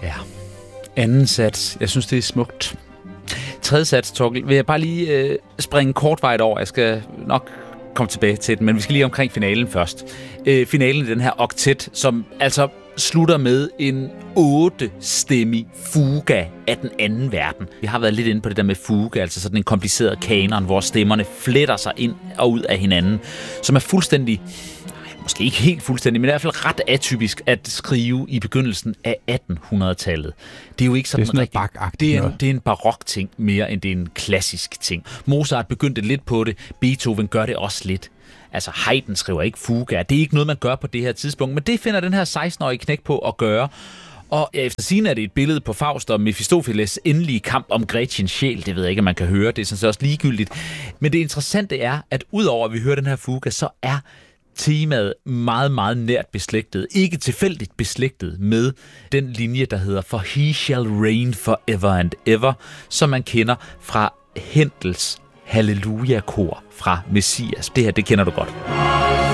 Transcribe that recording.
Ja. Anden sats. Jeg synes, det er smukt. Tredje sats, Torkel, vil jeg bare lige springe kortvejt over. Jeg skal nok komme tilbage til den, men vi skal lige omkring finalen først. Finalen i den her oktet, som altså slutter med en 8-stemmig fuga af den anden verden. Vi har været lidt inde på det der med fuga, altså sådan en kompliceret kanon, hvor stemmerne fletter sig ind og ud af hinanden, som er fuldstændig, måske ikke helt fuldstændig, men i hvert fald ret atypisk at skrive i begyndelsen af 1800-tallet. Det er jo ikke sådan rigtig. Det er en barok ting mere end det er en klassisk ting. Mozart begyndte lidt på det, Beethoven gør det også lidt. Altså Haydn skriver ikke fuga. Det er ikke noget, man gør på det her tidspunkt, men det finder den her 16-årige knægt på at gøre. Og efter sigende er det et billede på Faust og Mephistopheles endelige kamp om Gretchens sjæl. Det ved jeg ikke, om man kan høre. Det er sådan set også ligegyldigt. Men det interessante er, at udover at vi hører den her fuga, så er temaet meget, meget nært beslægtet. Ikke tilfældigt beslægtet med den linje, der hedder For he shall reign forever and ever, som man kender fra Händels Halleluja-kor fra Messias. Det her, det kender du godt.